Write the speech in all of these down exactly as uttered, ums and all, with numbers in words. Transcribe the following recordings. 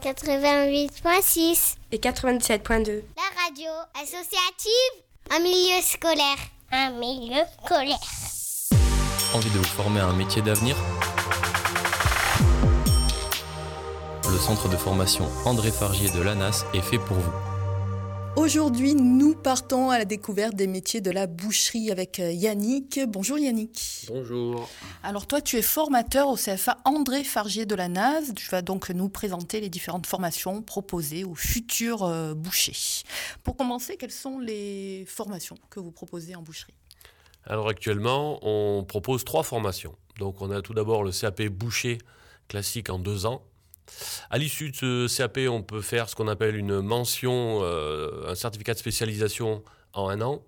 quatre-vingt-huit virgule six et quatre-vingt-dix-sept virgule deux. La radio associative, un milieu scolaire. Un milieu scolaire. Envie de vous former à un métier d'avenir ? Le centre de formation André Fargier de l'A N A S est fait pour vous. Aujourd'hui, nous partons à la découverte des métiers de la boucherie avec Yannick. Bonjour Yannick. Bonjour. Alors toi, tu es formateur au C F A André Fargier de l'A N A S. Tu vas donc nous présenter les différentes formations proposées aux futurs euh, bouchers. Pour commencer, quelles sont les formations que vous proposez en boucherie ? Alors actuellement, on propose trois formations. Donc on a tout d'abord le C A P boucher classique en deux ans. À l'issue de ce C A P, on peut faire ce qu'on appelle une mention, euh, un certificat de spécialisation en un an,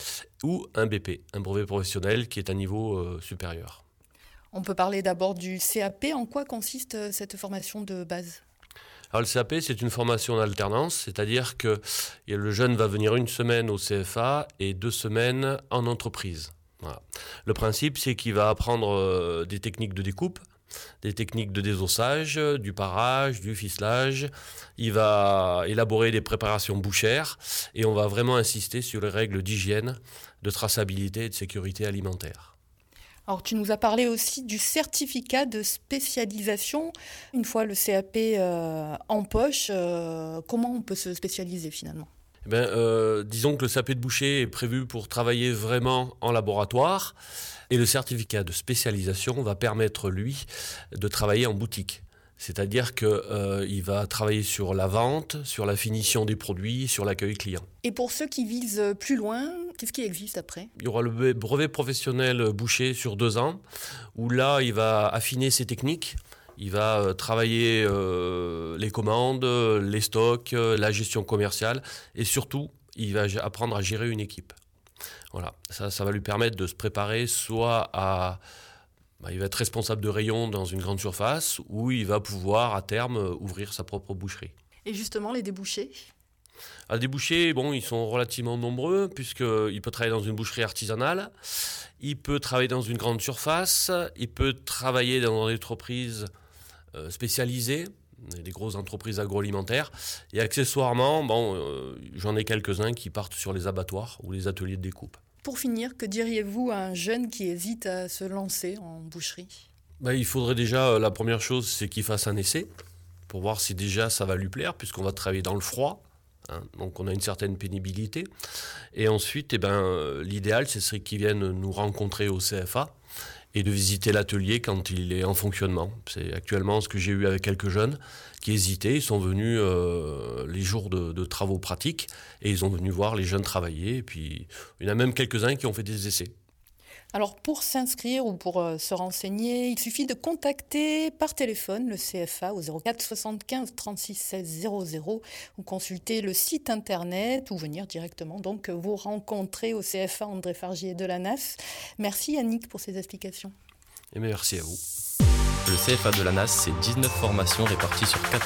ou un B P, un brevet professionnel qui est à niveau euh, supérieur. On peut parler d'abord du C A P. En quoi consiste cette formation de base ? Alors le C A P, c'est une formation en alternance, c'est-à-dire que le jeune va venir une semaine au C F A et deux semaines en entreprise. Voilà. Le principe, c'est qu'il va apprendre euh, des techniques de découpe, des techniques de désossage, du parage, du ficelage. Il va élaborer des préparations bouchères et on va vraiment insister sur les règles d'hygiène, de traçabilité et de sécurité alimentaire. Alors, tu nous as parlé aussi du certificat de spécialisation. Une fois le C A P euh, en poche, euh, comment on peut se spécialiser finalement ? Eh bien, euh, disons que le C A P de boucher est prévu pour travailler vraiment en laboratoire et le certificat de spécialisation va permettre, lui, de travailler en boutique. C'est-à-dire qu'il euh, va travailler sur la vente, sur la finition des produits, sur l'accueil client. Et pour ceux qui visent plus loin, qu'est-ce qui existe après ? Il y aura le brevet professionnel boucher sur deux ans, où là, il va affiner ses techniques. Il va travailler euh, les commandes, les stocks, la gestion commerciale et surtout, il va apprendre à gérer une équipe. Voilà, ça, ça va lui permettre de se préparer soit à... Bah, il va être responsable de rayon dans une grande surface ou il va pouvoir à terme ouvrir sa propre boucherie. Et justement, les débouchés ? Les débouchés, bon, ils sont relativement nombreux puisqu'il peut travailler dans une boucherie artisanale, il peut travailler dans une grande surface, il peut travailler dans une entreprise euh, spécialisée, des grosses entreprises agroalimentaires. Et accessoirement, bon, euh, j'en ai quelques-uns qui partent sur les abattoirs ou les ateliers de découpe. Pour finir, que diriez-vous à un jeune qui hésite à se lancer en boucherie ? Ben, il faudrait déjà, la première chose, c'est qu'il fasse un essai pour voir si déjà ça va lui plaire, puisqu'on va travailler dans le froid. Hein, donc on a une certaine pénibilité. Et ensuite, eh ben, l'idéal, ce serait qu'il vienne nous rencontrer au C F A et de visiter l'atelier quand il est en fonctionnement. C'est actuellement ce que j'ai eu avec quelques jeunes qui hésitaient. Ils sont venus euh, les jours de, de travaux pratiques et ils ont venu voir les jeunes travailler. Et puis, il y en a même quelques-uns qui ont fait des essais. Alors, pour s'inscrire ou pour euh, se renseigner, il suffit de contacter par téléphone le C F A au zéro quatre soixante-quinze trente-six seize zéro zéro ou consulter le site internet ou venir directement donc vous rencontrer au C F A André Fargier de l'A N A S. Merci Yannick pour ces explications. Et merci à vous. Le C F A de l'A N A S, c'est dix-neuf formations réparties sur quatre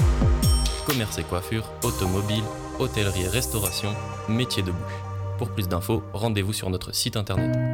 pôles. Commerce et coiffure, automobile, hôtellerie et restauration, métier de bouche. Pour plus d'infos, rendez-vous sur notre site internet.